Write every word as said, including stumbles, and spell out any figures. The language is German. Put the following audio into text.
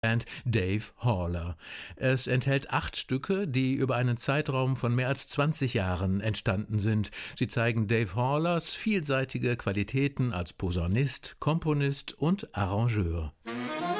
Band Dave Haller. Es enthält acht Stücke, die über einen Zeitraum von mehr als zwanzig Jahren entstanden sind. Sie zeigen Dave Hallers vielseitige Qualitäten als Posaunist, Komponist und Arrangeur.